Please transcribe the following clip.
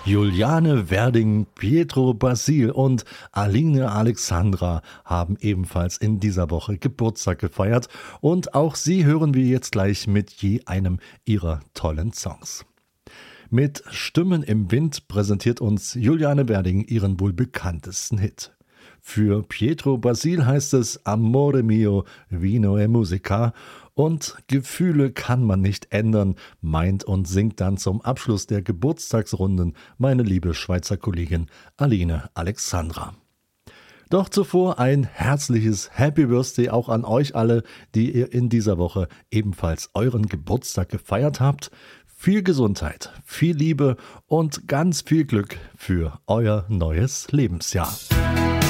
Juliane Werding, Pietro Basil und Aline Alexandra haben ebenfalls in dieser Woche Geburtstag gefeiert und auch sie hören wir jetzt gleich mit je einem ihrer tollen Songs. Mit Stimmen im Wind präsentiert uns Juliane Werding ihren wohl bekanntesten Hit. Für Pietro Basil heißt es Amore mio, vino e musica und Gefühle kann man nicht ändern, meint und singt dann zum Abschluss der Geburtstagsrunden meine liebe Schweizer Kollegin Aline Alexandra. Doch zuvor ein herzliches Happy Birthday auch an euch alle, die ihr in dieser Woche ebenfalls euren Geburtstag gefeiert habt. Viel Gesundheit, viel Liebe und ganz viel Glück für euer neues Lebensjahr.